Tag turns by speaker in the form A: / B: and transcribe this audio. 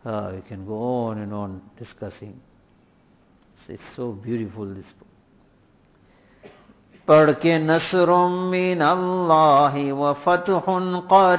A: You can go on and on discussing. It's so beautiful, this book. पढ़ के नस्रुम मिन अल्लाहि व फतहुन